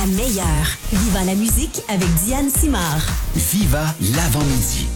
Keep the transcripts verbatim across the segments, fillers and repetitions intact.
la meilleure. Viva la musique avec Diane Simard. Viva l'avant-midi.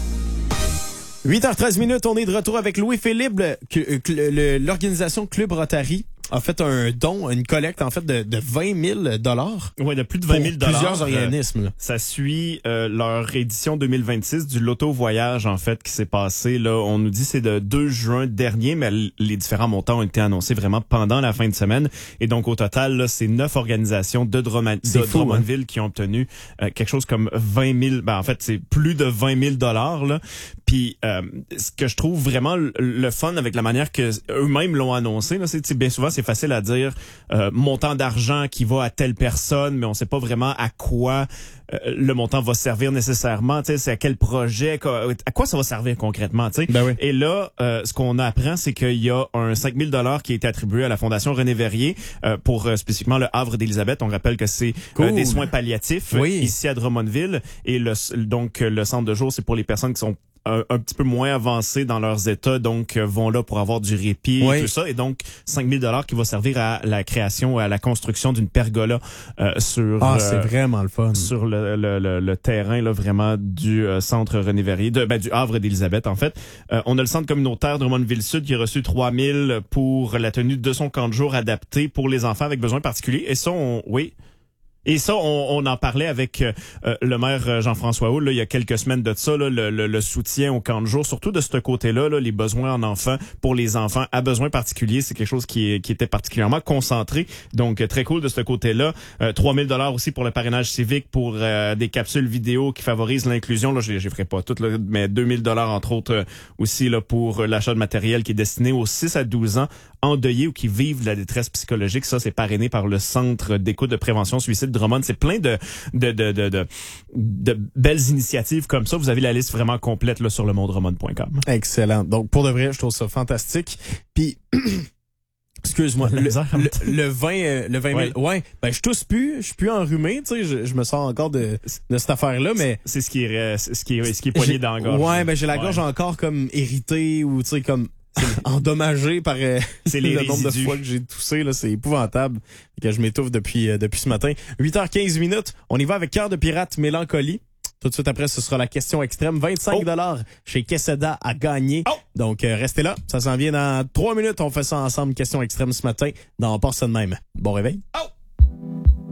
huit heures treize minutes, on est de retour avec Louis-Philippe. L'organisation Club Rotary a fait un don, une collecte en fait de, de vingt mille dollars. Oui, de plus de vingt mille dollars. Plusieurs organismes. Là. Ça suit euh, leur édition deux mille vingt-six du Loto Voyage en fait qui s'est passé là. On nous dit c'est le deux juin dernier, mais les différents montants ont été annoncés vraiment pendant la fin de semaine. Et donc au total, là, c'est neuf organisations de, Droma- de fou, Drummondville hein? qui ont obtenu euh, quelque chose comme vingt mille. Ben en fait, c'est plus de vingt mille dollars là. Puis euh, ce que je trouve vraiment le, le fun avec la manière que eux-mêmes l'ont annoncé, là, c'est bien souvent c'est facile à dire euh, montant d'argent qui va à telle personne, mais on sait pas vraiment à quoi euh, le montant va servir nécessairement. Tu sais, c'est à quel projet, à quoi ça va servir concrètement. Tu sais. Ben oui. Et là, euh, ce qu'on apprend, c'est qu'il y a un cinq mille dollars qui a été attribué à la Fondation René Verrier euh, pour euh, spécifiquement le Havre d'Élisabeth. On rappelle que c'est cool. euh, des soins palliatifs oui. ici à Drummondville, et le, donc le centre de jour, c'est pour les personnes qui sont Un, un petit peu moins avancés dans leurs états, donc euh, vont là pour avoir du répit oui. et tout ça. Et donc, cinq mille dollars qui va servir à la création, à la construction d'une pergola euh, sur ah, euh, c'est vraiment le fun. sur le, le, le, le terrain là vraiment du euh, centre René Verrier, de, ben, du Havre d'Élisabeth en fait. Euh, on a le centre communautaire Drummondville-Sud qui a reçu trois mille pour la tenue de son camp de jour adapté pour les enfants avec besoins particuliers. Et ça, on, oui... Et ça, on, on en parlait avec euh, le maire Jean-François Houle là, il y a quelques semaines de ça, là, le, le, le soutien au camp de jour, surtout de ce côté-là, là, les besoins en enfants pour les enfants à besoins particuliers, c'est quelque chose qui, est, qui était particulièrement concentré. Donc, très cool de ce côté-là. Euh, trois mille dollars aussi pour le parrainage civique, pour euh, des capsules vidéo qui favorisent l'inclusion. Là, je ne ferai pas toutes, là, mais deux mille dollars entre autres euh, aussi là pour l'achat de matériel qui est destiné aux six à douze ans endeuillés ou qui vivent de la détresse psychologique. Ça, c'est parrainé par le Centre d'écoute de prévention suicide Drummond. C'est plein de de, de de de de belles initiatives comme ça. Vous avez la liste vraiment complète là sur le monde drummond point com. Excellent. Donc pour de vrai, je trouve ça fantastique. Puis excuse-moi, le, le, le vingt euh, le vingt mille. Ouais. ouais, ben je tousse plus, je suis plus enrhumé, tu sais, je, je me sens encore de de cette affaire là, mais c'est ce qui est ce qui est ce qui est poigné dans la gorge. Ouais, ben j'ai la ouais. gorge encore comme irritée ou tu sais comme endommagé par euh, c'est les le nombre résidus. de fois que j'ai toussé là, c'est épouvantable que je m'étouffe depuis euh, depuis ce matin. huit heures quinze minutes, on y va avec Cœur de pirate mélancolie. Tout de suite après, ce sera la question extrême. vingt-cinq dollars oh. chez Quesada à gagner. Oh. Donc, euh, restez là. Ça s'en vient dans trois minutes. On fait ça ensemble. Question extrême ce matin. Dans On part ça de même. Bon réveil. Oh.